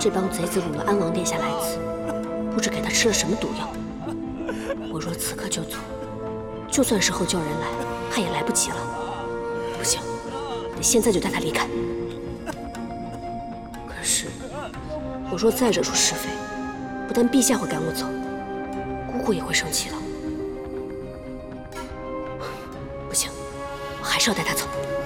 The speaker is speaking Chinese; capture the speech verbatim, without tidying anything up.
这帮贼子掳了安王殿下来此，不知给他吃了什么毒药。我若此刻就走，就算事后叫人来，他也来不及了。不行，得现在就带他离开。可是，我若再惹出是非，不但陛下会赶我走，姑姑也会生气的。不行，我还是要带他走。